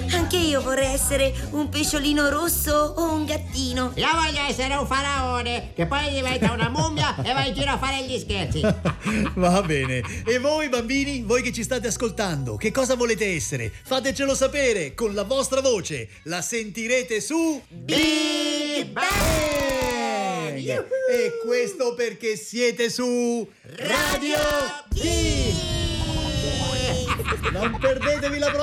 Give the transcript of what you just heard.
Anche io vorrei essere un pesciolino rosso o un gattino. Io voglio essere un faraone che poi diventa una mummia e va in giro a fare gli scherzi. Va bene. E voi bambini, voi che ci state ascoltando, che cosa volete essere? Fatecelo sapere con la vostra voce. La sentirete su Big Bang! E questo perché siete su Radio D! Non perdetevi la prossima.